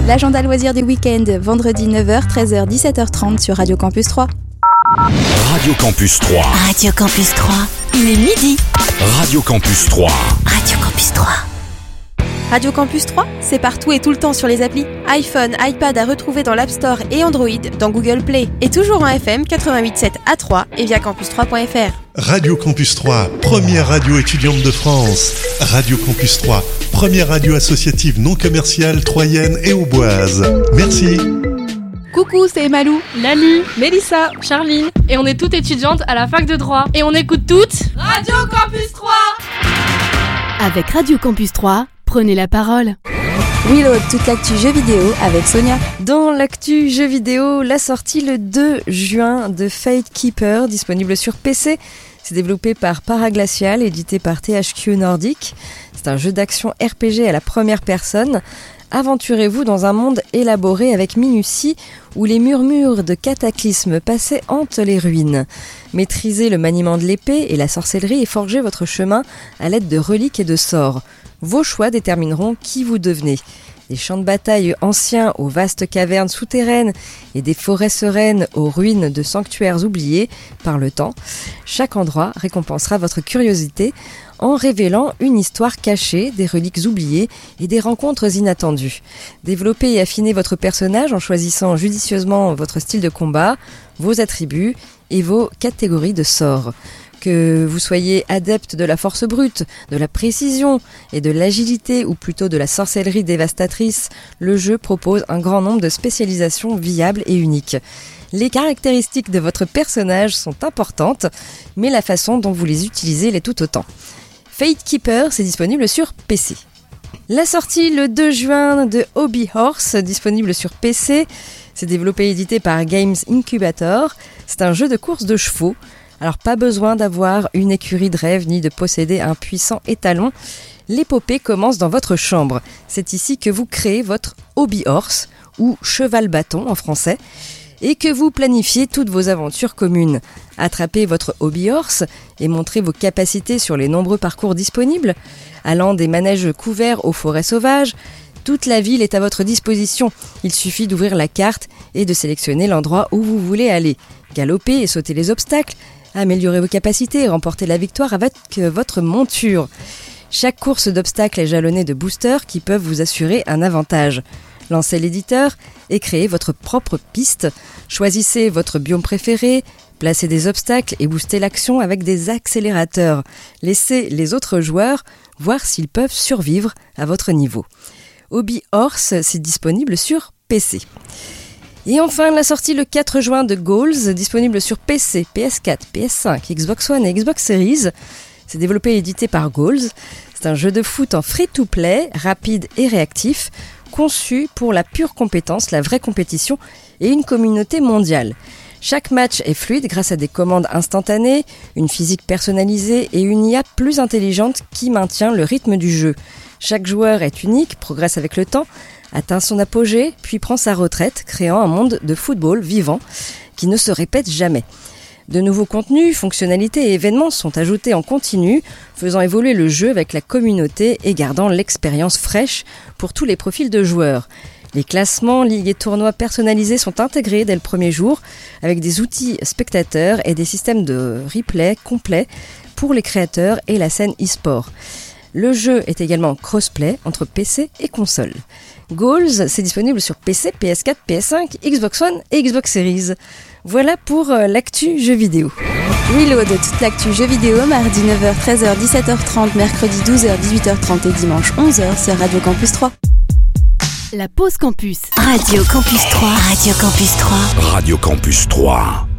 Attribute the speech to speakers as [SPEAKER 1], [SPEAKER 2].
[SPEAKER 1] L'agenda loisirs du week-end, vendredi 9h, 13h, 17h30 sur Radio Campus 3.
[SPEAKER 2] Radio Campus 3.
[SPEAKER 3] Radio Campus 3. Il est midi.
[SPEAKER 2] Radio Campus 3.
[SPEAKER 3] Radio Campus 3.
[SPEAKER 4] Radio Campus 3, c'est partout et tout le temps sur les applis. iPhone, iPad à retrouver dans l'App Store et Android, dans Google Play. Et toujours en FM 88.7 à 3 et via campus3.fr.
[SPEAKER 5] Radio Campus 3, première radio étudiante de France. Radio Campus 3, première radio associative non commerciale troyenne et auboise. Merci.
[SPEAKER 6] Coucou, c'est Malou,
[SPEAKER 7] Lali,
[SPEAKER 6] Mélissa,
[SPEAKER 7] Charline, et on est toutes étudiantes à la fac de droit. Et on écoute toutes
[SPEAKER 8] Radio Campus 3.
[SPEAKER 3] Avec Radio Campus 3, prenez la parole.
[SPEAKER 1] Reload, toute l'actu jeux vidéo avec Sonia.
[SPEAKER 4] Dans l'actu jeux vidéo, la sortie le 2 juin de Fate Keeper, disponible sur PC. C'est développé par Paraglacial, édité par THQ Nordic. C'est un jeu d'action RPG à la première personne. Aventurez-vous dans un monde élaboré avec minutie où les murmures de cataclysmes passés hantent les ruines. Maîtrisez le maniement de l'épée et la sorcellerie et forgez votre chemin à l'aide de reliques et de sorts. Vos choix détermineront qui vous devenez. Des champs de bataille anciens aux vastes cavernes souterraines et des forêts sereines aux ruines de sanctuaires oubliés par le temps, chaque endroit récompensera votre curiosité en révélant une histoire cachée, des reliques oubliées et des rencontres inattendues. Développez et affinez votre personnage en choisissant judicieusement votre style de combat, vos attributs et vos catégories de sorts. Que vous soyez adepte de la force brute, de la précision et de l'agilité ou plutôt de la sorcellerie dévastatrice, le jeu propose un grand nombre de spécialisations viables et uniques. Les caractéristiques de votre personnage sont importantes, mais la façon dont vous les utilisez l'est tout autant. Fate Keeper, c'est disponible sur PC. La sortie le 2 juin de Hobby Horse, disponible sur PC. C'est développé et édité par Games Incubator. C'est un jeu de course de chevaux. Alors pas besoin d'avoir une écurie de rêve ni de posséder un puissant étalon. L'épopée commence dans votre chambre. C'est ici que vous créez votre Hobby Horse, ou cheval bâton en français, et que vous planifiez toutes vos aventures communes. Attrapez votre Hobby Horse et montrez vos capacités sur les nombreux parcours disponibles, allant des manèges couverts aux forêts sauvages. Toute la ville est à votre disposition. Il suffit d'ouvrir la carte et de sélectionner l'endroit où vous voulez aller. Galopez et sautez les obstacles, améliorez vos capacités et remportez la victoire avec votre monture. Chaque course d'obstacles est jalonnée de boosters qui peuvent vous assurer un avantage. Lancez l'éditeur et créez votre propre piste. Choisissez votre biome préféré, placez des obstacles et boostez l'action avec des accélérateurs. Laissez les autres joueurs voir s'ils peuvent survivre à votre niveau. Hobby Horse, c'est disponible sur PC. Et enfin, la sortie le 4 juin de Goals, disponible sur PC, PS4, PS5, Xbox One et Xbox Series. C'est développé et édité par Goals. C'est un jeu de foot en free-to-play, rapide et réactif, conçu pour la pure compétence, la vraie compétition et une communauté mondiale. Chaque match est fluide grâce à des commandes instantanées, une physique personnalisée et une IA plus intelligente qui maintient le rythme du jeu. Chaque joueur est unique, progresse avec le temps, atteint son apogée, puis prend sa retraite, créant un monde de football vivant qui ne se répète jamais. De nouveaux contenus, fonctionnalités et événements sont ajoutés en continu, faisant évoluer le jeu avec la communauté et gardant l'expérience fraîche pour tous les profils de joueurs. Les classements, ligues et tournois personnalisés sont intégrés dès le premier jour, avec des outils spectateurs et des systèmes de replay complets pour les créateurs et la scène e-sport. Le jeu est également crossplay entre PC et console. Goals, c'est disponible sur PC, PS4, PS5, Xbox One et Xbox Series. Voilà pour l'actu jeux vidéo.
[SPEAKER 1] Reload, toute l'actu jeux vidéo, mardi 9h, 13h, 17h30, mercredi 12h, 18h30 et dimanche 11h sur Radio Campus 3.
[SPEAKER 3] La pause campus. Radio Campus 3. Radio Campus 3.
[SPEAKER 2] Radio Campus 3.